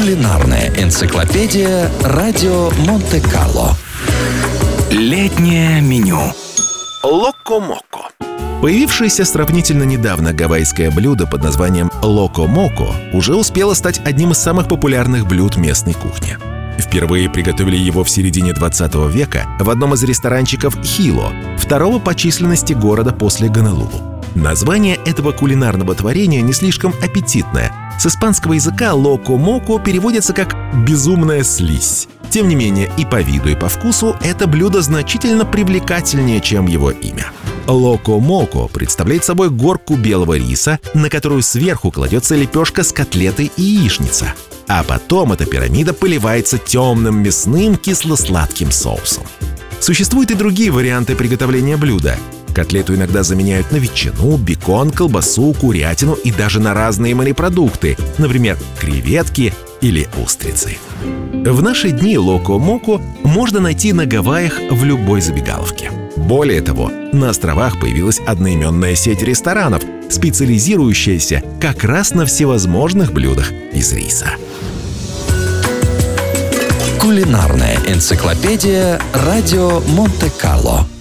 Кулинарная энциклопедия «Радио Монте-Карло». Летнее меню. Локо-моко. Появившееся сравнительно недавно гавайское блюдо под названием локо-моко уже успело стать одним из самых популярных блюд местной кухни. Впервые приготовили его в середине 20 века в одном из ресторанчиков Хило, второго по численности города после Гонолулу. Название этого кулинарного творения не слишком аппетитное. С испанского языка локо-моко переводится как «безумная слизь». Тем не менее, и по виду, и по вкусу это блюдо значительно привлекательнее, чем его имя. Локо-моко представляет собой горку белого риса, на которую сверху кладется лепешка с котлетой и яичница. А потом эта пирамида поливается темным мясным кисло-сладким соусом. Существуют и другие варианты приготовления блюда. Котлету иногда заменяют на ветчину, бекон, колбасу, курятину и даже на разные морепродукты, например, креветки или устрицы. В наши дни локо-моко можно найти на Гавайях в любой забегаловке. Более того, на островах появилась одноименная сеть ресторанов, специализирующаяся как раз на всевозможных блюдах из риса. Кулинарная энциклопедия «Радио Монте-Карло».